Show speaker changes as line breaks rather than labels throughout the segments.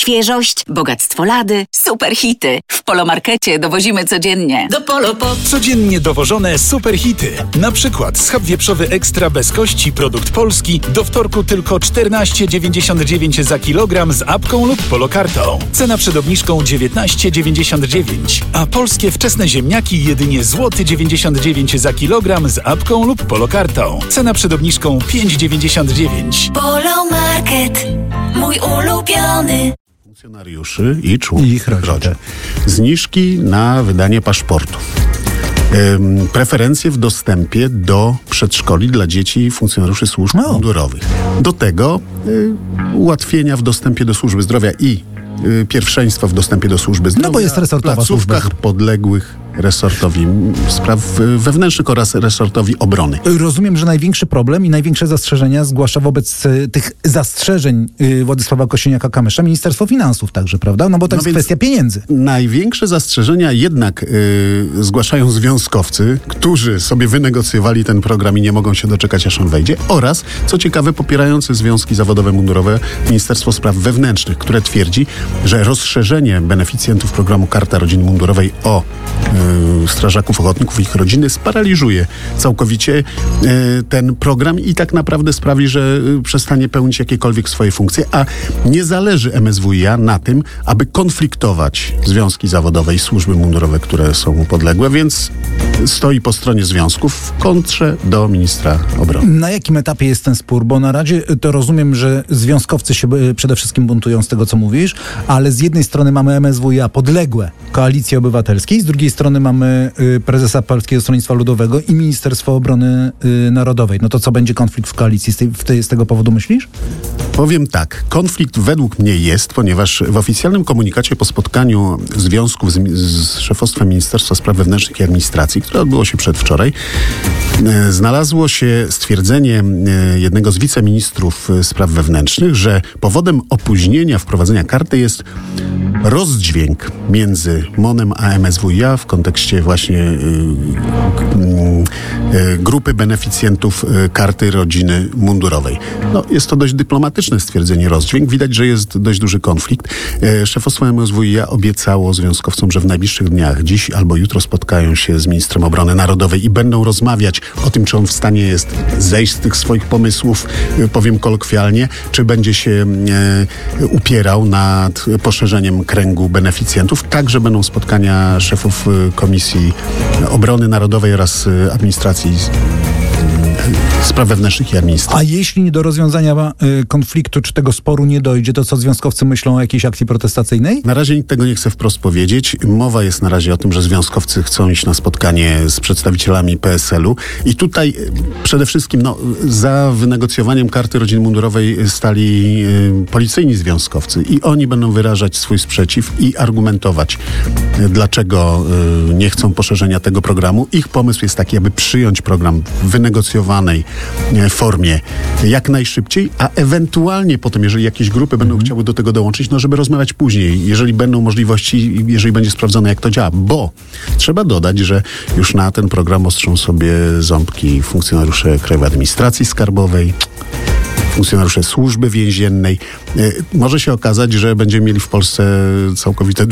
Świeżość, bogactwo lady, super hity. W Polomarkecie dowozimy codziennie. Do Polopop.
Codziennie dowożone super hity. Na przykład schab wieprzowy ekstra bez kości, produkt polski, do wtorku tylko 14,99 za kilogram z apką lub polokartą. Cena przed obniżką 19,99. A polskie wczesne ziemniaki jedynie złoty 99 za kilogram z apką lub polokartą. Cena przed obniżką 5,99.
Polomarket, mój ulubiony.
Funkcjonariuszy i członków ich rodzin. Zniżki na wydanie paszportów. Preferencje w dostępie do przedszkoli dla dzieci funkcjonariuszy służb mundurowych. Do tego ułatwienia w dostępie do służby zdrowia i pierwszeństwo w dostępie do służby zdrowia.
No bo jest resortowa
w placówkach podległych resortowi spraw wewnętrznych oraz resortowi obrony.
Rozumiem, że największy problem i największe zastrzeżenia zgłasza wobec tych zastrzeżeń Władysława Kosiniaka-Kamysza Ministerstwo Finansów także, prawda? No bo to jest kwestia pieniędzy.
Największe zastrzeżenia jednak zgłaszają związkowcy, którzy sobie wynegocjowali ten program i nie mogą się doczekać, aż on wejdzie, oraz, co ciekawe, popierające związki zawodowe mundurowe Ministerstwo Spraw Wewnętrznych, które twierdzi, że rozszerzenie beneficjentów programu Karta Rodziny Mundurowej o strażaków ochotników i ich rodziny sparaliżuje całkowicie ten program i tak naprawdę sprawi, że przestanie pełnić jakiekolwiek swoje funkcje, a nie zależy MSWiA na tym, aby konfliktować związki zawodowe i służby mundurowe, które są mu podległe, więc stoi po stronie związków w kontrze do ministra obrony.
Na jakim etapie jest ten spór? Bo na razie to rozumiem, że związkowcy się przede wszystkim buntują z tego, co mówisz, ale z jednej strony mamy MSWiA podległe Koalicji Obywatelskiej, z drugiej strony mamy prezesa Polskiego Stronnictwa Ludowego i Ministerstwo Obrony Narodowej. No to co, będzie konflikt w koalicji z tego powodu, myślisz?
Powiem tak, konflikt według mnie jest, ponieważ w oficjalnym komunikacie po spotkaniu związków z szefostwem Ministerstwa Spraw Wewnętrznych i Administracji, które odbyło się przedwczoraj, znalazło się stwierdzenie jednego z wiceministrów spraw wewnętrznych, że powodem opóźnienia wprowadzenia karty jest rozdźwięk między MON-em a MSWiA w kontekście właśnie grupy beneficjentów Karty Rodziny Mundurowej. No, jest to dość dyplomatyczne stwierdzenie rozdźwięk. Widać, że jest dość duży konflikt. Szefostwo MSWiA obiecało związkowcom, że w najbliższych dniach, dziś albo jutro, spotkają się z ministrem obrony narodowej i będą rozmawiać o tym, czy on w stanie jest zejść z tych swoich pomysłów, powiem kolokwialnie, czy będzie się upierał nad poszerzeniem kręgu beneficjentów. Także będą spotkania szefów Komisji Obrony Narodowej oraz Administracji Spraw Wewnętrznych i Administracji.
A jeśli do rozwiązania konfliktu czy tego sporu nie dojdzie, to co związkowcy myślą o jakiejś akcji protestacyjnej?
Na razie nikt tego nie chce wprost powiedzieć. Mowa jest na razie o tym, że związkowcy chcą iść na spotkanie z przedstawicielami PSL-u i tutaj przede wszystkim za wynegocjowaniem Karty Rodziny Mundurowej stali policyjni związkowcy i oni będą wyrażać swój sprzeciw i argumentować, dlaczego nie chcą poszerzenia tego programu. Ich pomysł jest taki, aby przyjąć program w wynegocjowanej formie jak najszybciej, a ewentualnie potem, jeżeli jakieś grupy będą chciały do tego dołączyć, żeby rozmawiać później, jeżeli będą możliwości, jeżeli będzie sprawdzone, jak to działa. Bo trzeba dodać, że już na ten program ostrzą sobie ząbki funkcjonariusze Krajowej Administracji Skarbowej, funkcjonariusze Służby Więziennej. Może się okazać, że będziemy mieli w Polsce całkowite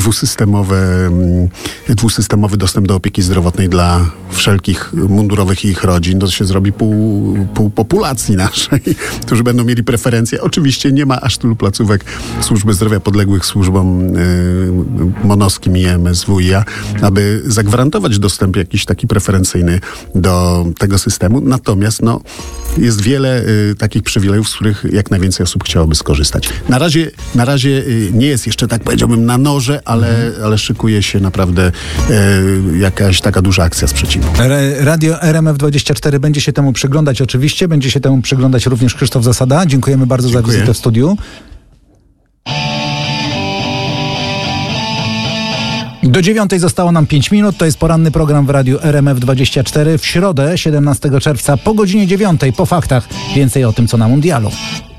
dwusystemowy dostęp do opieki zdrowotnej dla wszelkich mundurowych i ich rodzin. To się zrobi pół populacji naszej, którzy będą mieli preferencje. Oczywiście nie ma aż tylu placówek służby zdrowia podległych służbom monowskim i MSWiA, aby zagwarantować dostęp jakiś taki preferencyjny do tego systemu. Natomiast jest wiele takich przywilejów, z których jak najwięcej osób chciałoby skorzystać. Na razie nie jest jeszcze, tak powiedziałbym, na noże, ale szykuje się naprawdę jakaś taka duża akcja sprzeciwu.
Radio RMF24 będzie się temu przyglądać oczywiście. Będzie się temu przyglądać również Krzysztof Zasada. Dziękujemy bardzo za wizytę w studiu. Do 9:00 zostało nam 5 minut. To jest poranny program w radiu RMF24 w środę 17 czerwca po godzinie 9:00 po faktach. Więcej o tym, co na mundialu.